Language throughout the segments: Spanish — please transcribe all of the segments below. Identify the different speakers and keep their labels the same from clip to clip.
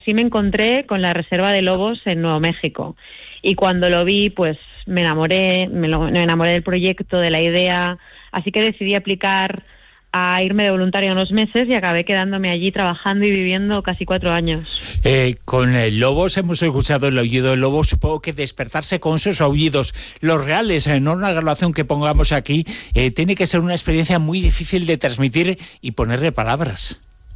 Speaker 1: sí me encontré con la reserva de lobos en Nuevo México. Y cuando lo vi, pues me enamoré del proyecto, de la idea, así que decidí aplicar a irme de voluntaria unos meses y acabé quedándome allí trabajando y viviendo casi 4 años.
Speaker 2: Con lobos hemos escuchado el aullido del lobo, supongo que despertarse con esos aullidos, los reales, no una grabación que pongamos aquí, tiene que ser una experiencia muy difícil de transmitir y ponerle palabras.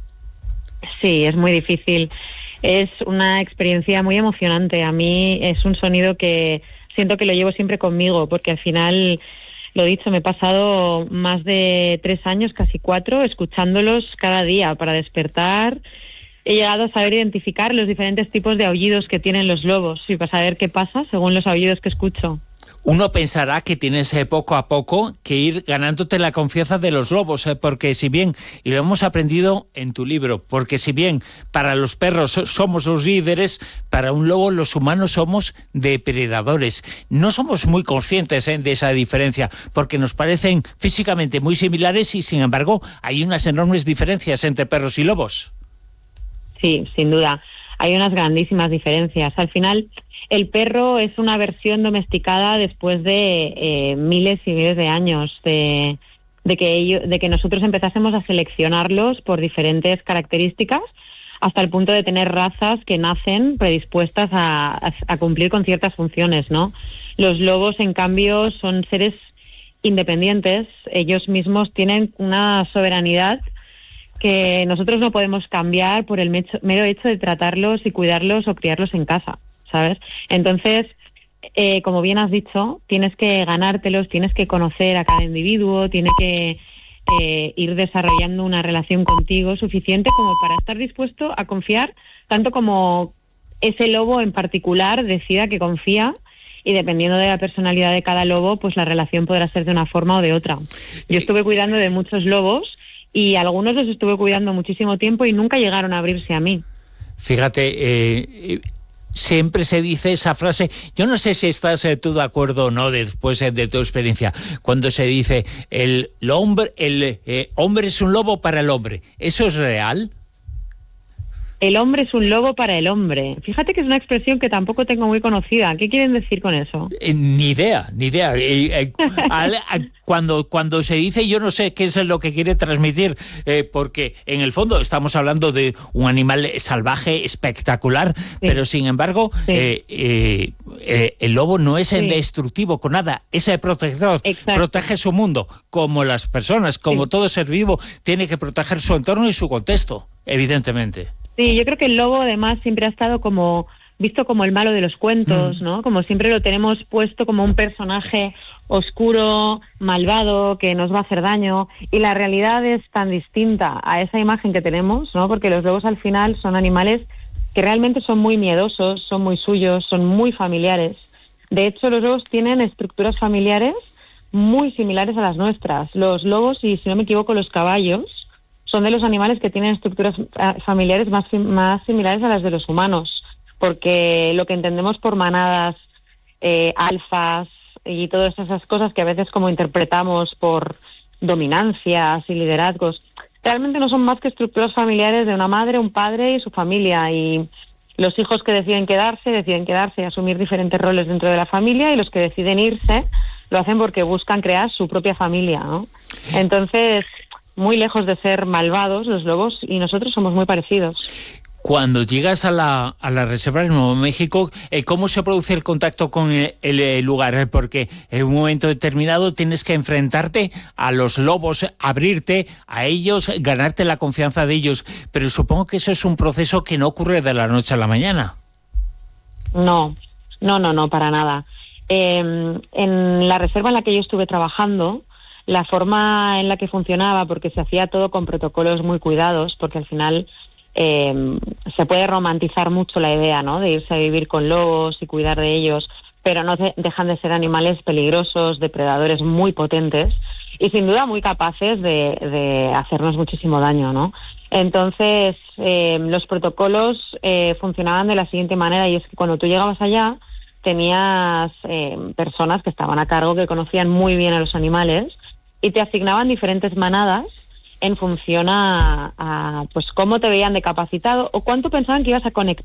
Speaker 1: Sí, es muy difícil. Es una experiencia muy emocionante. A mí es un sonido que siento que lo llevo siempre conmigo, porque al final, lo dicho, me he pasado más de 3 años, casi 4, escuchándolos cada día para despertar. He llegado a saber identificar los diferentes tipos de aullidos que tienen los lobos y para saber qué pasa según los aullidos que escucho.
Speaker 2: Uno pensará que tienes poco a poco que ir ganándote la confianza de los lobos, porque si bien, y lo hemos aprendido en tu libro, porque si bien para los perros somos los líderes, para un lobo los humanos somos depredadores. No somos muy conscientes de esa diferencia, porque nos parecen físicamente muy similares y sin embargo hay unas enormes diferencias entre perros y lobos.
Speaker 1: Sí, sin duda. Hay unas grandísimas diferencias. Al final, el perro es una versión domesticada después de miles y miles de años de que nosotros empezásemos a seleccionarlos por diferentes características hasta el punto de tener razas que nacen predispuestas a cumplir con ciertas funciones, ¿no? Los lobos, en cambio, son seres independientes. Ellos mismos tienen una soberanidad que nosotros no podemos cambiar por el mero hecho de tratarlos y cuidarlos o criarlos en casa, ¿sabes? Entonces, como bien has dicho, tienes que ganártelos, tienes que conocer a cada individuo, tiene que ir desarrollando una relación contigo suficiente como para estar dispuesto a confiar, tanto como ese lobo en particular decida que confía, y dependiendo de la personalidad de cada lobo, pues la relación podrá ser de una forma o de otra. Yo estuve cuidando de muchos lobos y algunos los estuve cuidando muchísimo tiempo y nunca llegaron a abrirse a mí.
Speaker 2: Fíjate, siempre se dice esa frase, yo no sé si estás tú de acuerdo o no después de tu experiencia, cuando se dice el hombre es un lobo para el hombre. ¿Eso es real?
Speaker 1: El hombre es un lobo para el hombre. Fíjate que es una expresión que tampoco tengo muy conocida. ¿Qué quieren decir con eso?
Speaker 2: Ni idea. Cuando se dice, yo no sé qué es lo que quiere transmitir, porque en el fondo estamos hablando de un animal salvaje, espectacular, sí, pero sin embargo, sí, el lobo no es destructivo con nada, es el protector. Exacto. Protege su mundo, como las personas, como sí, todo ser vivo, tiene que proteger su entorno y su contexto, evidentemente.
Speaker 1: Sí, yo creo que el lobo además siempre ha estado como visto como el malo de los cuentos, ¿no? Como siempre lo tenemos puesto como un personaje oscuro, malvado, que nos va a hacer daño, y la realidad es tan distinta a esa imagen que tenemos, ¿no? Porque los lobos al final son animales que realmente son muy miedosos, son muy suyos, son muy familiares. De hecho, los lobos tienen estructuras familiares muy similares a las nuestras. Los lobos, y si no me equivoco, los caballos, son de los animales que tienen estructuras familiares más similares a las de los humanos, porque lo que entendemos por manadas, alfas y todas esas cosas que a veces como interpretamos por dominancias y liderazgos, realmente no son más que estructuras familiares de una madre, un padre y su familia, y los hijos que deciden quedarse y asumir diferentes roles dentro de la familia, y los que deciden irse lo hacen porque buscan crear su propia familia, ¿no? Entonces, muy lejos de ser malvados los lobos, y nosotros somos muy parecidos.
Speaker 2: Cuando llegas a la reserva de Nuevo México, ¿cómo se produce el contacto con el lugar? Porque en un momento determinado tienes que enfrentarte a los lobos, abrirte a ellos, ganarte la confianza de ellos. Pero supongo que eso es un proceso que no ocurre de la noche a la mañana.
Speaker 1: No, para nada. En la reserva en la que yo estuve trabajando, la forma en la que funcionaba, porque se hacía todo con protocolos muy cuidados, porque al final se puede romantizar mucho la idea, ¿no?, de irse a vivir con lobos y cuidar de ellos, pero no dejan de ser animales peligrosos, depredadores muy potentes y sin duda muy capaces de hacernos muchísimo daño, ¿no? Entonces, los protocolos funcionaban de la siguiente manera, y es que cuando tú llegabas allá tenías personas que estaban a cargo, que conocían muy bien a los animales, y te asignaban diferentes manadas en función a pues cómo te veían de capacitado o cuánto pensaban que ibas a conectar